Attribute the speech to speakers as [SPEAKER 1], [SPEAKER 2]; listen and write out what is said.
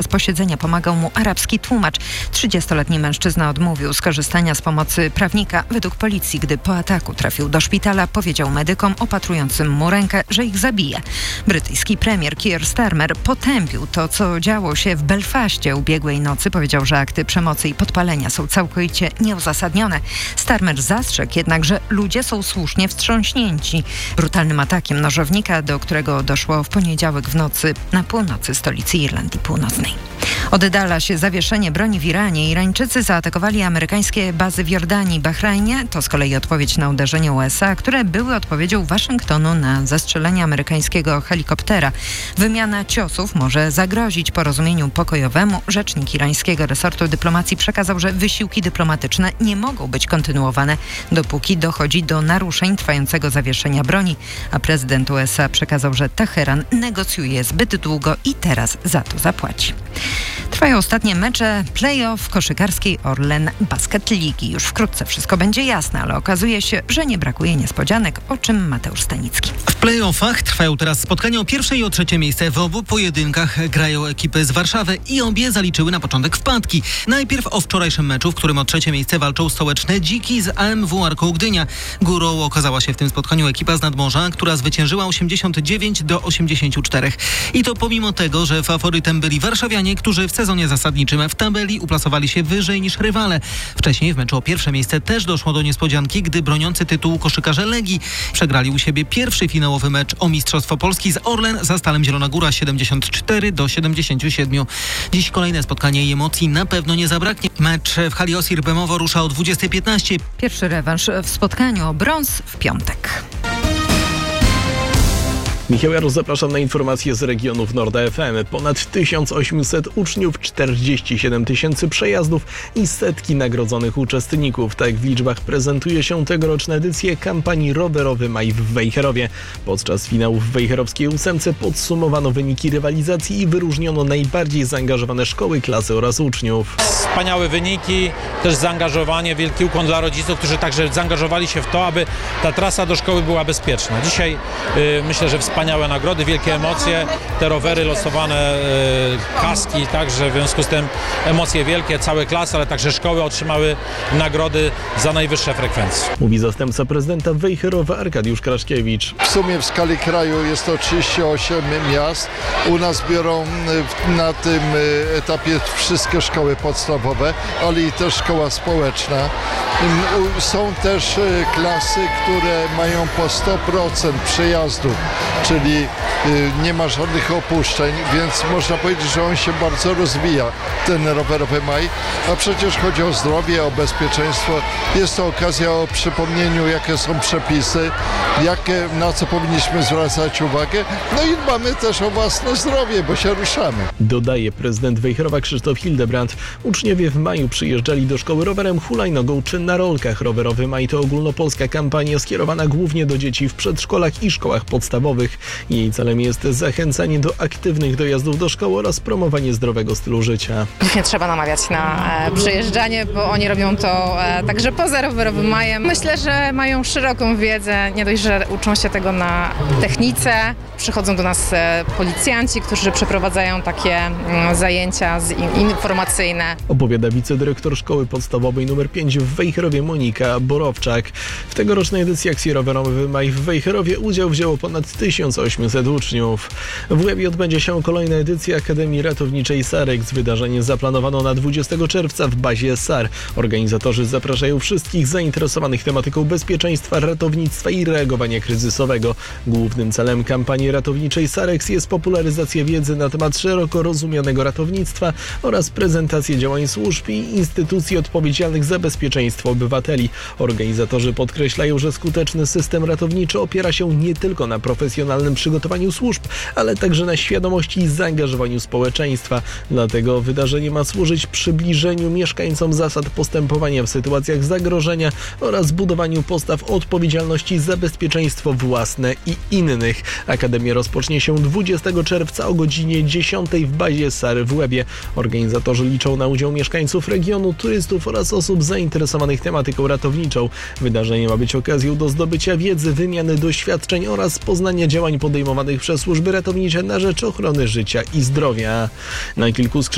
[SPEAKER 1] posiedzenia pomagał mu arabski tłumacz. 30-letni mężczyzna odmówił skorzystania z pomocy prawnika. Według policji, gdy po ataku trafił do szpitala, powiedział medykom opatrującym mu rękę, że ich zabije. Brytyjski premier Keir Starmer potępił to, co działo się w Belfaście ubiegłej nocy. Powiedział, że akty przemocy i podpalenia są całkowicie nieuzasadnione. Starmer zastrzegł jednak, że ludzie są słusznie wstrząśnięci brutalnym atakiem nożownika, do którego doszło w poniedziałek w nocy na północy stolicy Irlandii Północnej. Oddala się zawieszenie broni w Iranie. Irańczycy zaatakowali amerykańskie bazy w Jordanii i Bahrajnie. To z kolei odpowiedź na uderzenie USA, które były odpowiedzią Waszyngtonu na zestrzelenie amerykańskiego helikoptera. Wymiana ciosów może zagrozić porozumieniu pokojowemu. Rzecznik irańskiego resortu dyplomacji przekazał, że wysiłki dyplomatyczne nie mogą być kontynuowane, dopóki dochodzi do naruszeń trwającego zawieszenia broni. A prezydent USA przekazał, że Teheran negocjuje zbyt długo i teraz za to zapłaci. Trwają ostatnie mecze play-off koszykarskiej Orlen Basket Ligi. Już wkrótce wszystko będzie jasne, ale okazuje się, że nie brakuje niespodzianek, o czym Mateusz Stanicki.
[SPEAKER 2] W play-offach trwają teraz spotkania o pierwsze i o trzecie miejsce. W obu pojedynkach grają ekipy z Warszawy i obie zaliczyły na początek wpadki. Najpierw o wczorajszym meczu, w którym o trzecie miejsce walczą stołeczne Dziki z AMW Arką Gdynia. Górą okazała się w tym spotkaniu ekipa z Nadmorza, która zwyciężyła 89-84. I to pomimo tego, że faworytem byli warszawianie, którzy w sezonie zasadniczym w tabeli uplasowali się wyżej niż rywale. Wcześniej w meczu o pierwsze miejsce też doszło do niespodzianki, gdy broniący tytułu koszykarze Legii przegrali u siebie pierwszy finałowy mecz o Mistrzostwo Polski z Orlen za Stalem Zielona Góra 74-77. Dziś kolejne spotkanie i emocji na pewno nie zabraknie. Mecz w hali Osir Bemowo rusza o 20:15.
[SPEAKER 1] Pierwszy rewanż w spotkaniu o brąz w piątek.
[SPEAKER 3] Michał Jarosz, zapraszam na informacje z regionów Norda FM. Ponad 1800 uczniów, 47 000 przejazdów i setki nagrodzonych uczestników. Tak w liczbach prezentuje się tegoroczna edycja kampanii Rowerowy Maj w Wejherowie. Podczas finału w wejherowskiej ósemce podsumowano wyniki rywalizacji i wyróżniono najbardziej zaangażowane szkoły, klasy oraz uczniów.
[SPEAKER 4] Wspaniałe wyniki, też zaangażowanie, wielki ukłon dla rodziców, którzy także zaangażowali się w to, aby ta trasa do szkoły była bezpieczna. Dzisiaj myślę, że wspaniałe nagrody, wielkie emocje, te rowery losowane, kaski, także w związku z tym emocje wielkie, całe klasy, ale także szkoły otrzymały nagrody za najwyższe frekwencje.
[SPEAKER 3] Mówi zastępca prezydenta Wejherowa Arkadiusz Kraszkiewicz.
[SPEAKER 5] W sumie w skali kraju jest to 38 miast. U nas biorą na tym etapie wszystkie szkoły podstawowe, ale i też szkoła społeczna. Są też klasy, które mają po 100% przejazdów, czyli nie ma żadnych opuszczeń, więc można powiedzieć, że on się bardzo rozwija, ten rowerowy maj. A przecież chodzi o zdrowie, o bezpieczeństwo. Jest to okazja o przypomnieniu, jakie są przepisy, na co powinniśmy zwracać uwagę. No i dbamy też o własne zdrowie, bo się ruszamy.
[SPEAKER 3] Dodaje prezydent Wejherowa Krzysztof Hildebrand. Uczniowie w maju przyjeżdżali do szkoły rowerem, hulajnogą czy na rolkach. Rowerowy maj to ogólnopolska kampania skierowana głównie do dzieci w przedszkolach i szkołach podstawowych. Jej celem jest zachęcanie do aktywnych dojazdów do szkoły oraz promowanie zdrowego stylu życia.
[SPEAKER 6] Nie trzeba namawiać na przyjeżdżanie, bo oni robią to także poza rowerowym majem. Myślę, że mają szeroką wiedzę, nie dość, że uczą się tego na technice. Przychodzą do nas policjanci, którzy przeprowadzają takie zajęcia informacyjne.
[SPEAKER 3] Opowiada wicedyrektor szkoły podstawowej nr 5 w Wejherowie Monika Borowczak. W tegorocznej edycji akcji Rowerowy Maj w Wejherowie udział wzięło ponad 1800 uczniów. W Łebie odbędzie się kolejna edycja Akademii Ratowniczej SAREX. Wydarzenie zaplanowano na 20 czerwca w bazie SAR. Organizatorzy zapraszają wszystkich zainteresowanych tematyką bezpieczeństwa, ratownictwa i reagowania kryzysowego. Głównym celem kampanii ratowniczej SAREX jest popularyzacja wiedzy na temat szeroko rozumianego ratownictwa oraz prezentacja działań służb i instytucji odpowiedzialnych za bezpieczeństwo obywateli. Organizatorzy podkreślają, że skuteczny system ratowniczy opiera się nie tylko na profesjonalnym przygotowaniu służb, ale także na świadomości i zaangażowaniu społeczeństwa. Dlatego wydarzenie ma służyć przybliżeniu mieszkańcom zasad postępowania w sytuacjach zagrożenia oraz budowaniu postaw odpowiedzialności za bezpieczeństwo własne i innych. Akademia rozpocznie się 20 czerwca o godzinie 10 w bazie SAR w Łebie. Organizatorzy liczą na udział mieszkańców regionu, turystów oraz osób zainteresowanych tematyką ratowniczą. Wydarzenie ma być okazją do zdobycia wiedzy, wymiany doświadczeń oraz poznania działań podejmowanych przez służby ratownicze na rzecz ochrony życia i zdrowia. Na kilku